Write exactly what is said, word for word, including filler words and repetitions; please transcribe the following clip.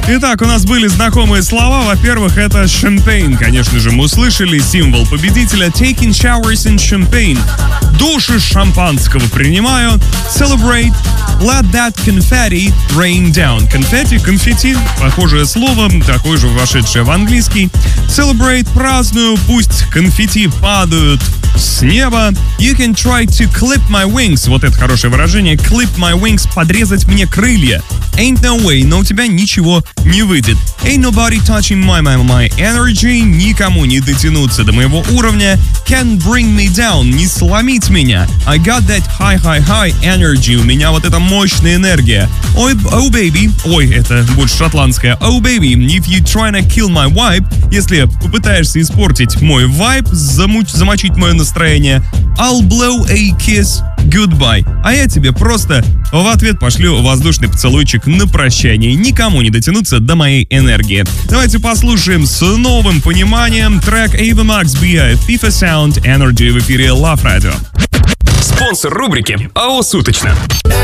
Итак, у нас были знакомые слова. Во-первых, это champagne. Конечно же, мы услышали символ победителя. Taking showers in champagne. Душ из шампанского принимаю. Celebrate. Let that confetti rain down. Конфетти, конфетти, похожее слово, такое же вошедшее в английский. Celebrate, праздную, пусть конфетти падают с неба. You can try to clip my wings. Вот это хорошее выражение. Clip my wings, подрезать мне крылья. Ain't no way, но у тебя ничего не выйдет. Ain't nobody touching my, my, my energy. Никому не дотянуться до моего уровня. Can't bring me down, не сломить меня. I got that high, high, high energy. У меня вот эта мощная энергия. Ой, oh baby. Ой, это больше шотландское. Oh baby, if you tryna kill my vibe. Если попытаешься испортить мой вайб, замуч, замочить мое настроение. I'll blow a kiss goodbye. А я тебе просто в ответ пошлю воздушный поцелуйчик на прощание. Никому не дотянуться до моей энергии. Давайте послушаем с новым пониманием трек Ava Max би ай FIFA Sound Energy в эфире Love Radio. Спонсор рубрики АО «Суточно».